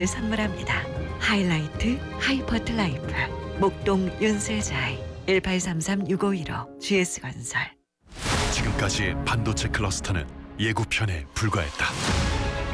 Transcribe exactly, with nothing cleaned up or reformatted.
선물합니다. 하이라이트 하이퍼트 라이프 목동 윤세자이 일팔삼삼 육오일오 지에스건설. 지금까지 반도체 클러스터는 예고편에 불과했다.